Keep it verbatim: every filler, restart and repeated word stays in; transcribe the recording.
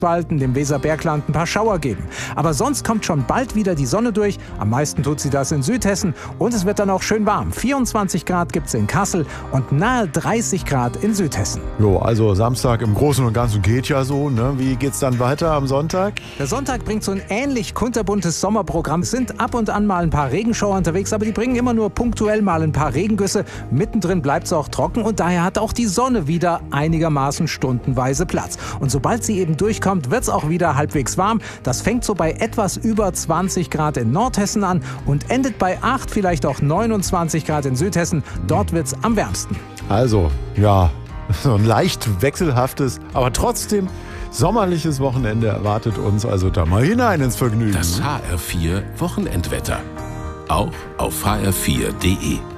bald in dem Weserbergland ein paar Schauer geben. Aber sonst kommt schon bald wieder die Sonne durch. Am meisten tut sie das in Südhessen. Und es wird dann auch schön warm. vierundzwanzig Grad gibt es in Kassel und nahe dreißig Grad in Südhessen. Jo, also Samstag im Großen und Ganzen geht ja so. Ne? Wie geht's dann weiter am Sonntag? Der Sonntag bringt so ein ähnlich kunterbuntes Sommerprogramm. Es sind ab und an mal ein paar Regenschauer unterwegs, aber die bringen immer nur punktuell mal ein paar Regengüsse. Mittendrin bleibt es auch trocken und daher hat auch die Sonne wieder einigermaßen stundenweise Platz. Und sobald sie eben durchkommt, wird es auch wieder halbwegs warm. Das fängt so bei etwas über zwanzig Grad in Nordhessen an und endet bei acht, vielleicht auch neunundzwanzig Grad in Südhessen. Dort wird es am wärmsten. Also, ja, so ein leicht wechselhaftes, aber trotzdem sommerliches Wochenende erwartet uns. Also da mal hinein ins Vergnügen. Das H R vier Wochenendwetter. Auch auf h r vier punkt d e.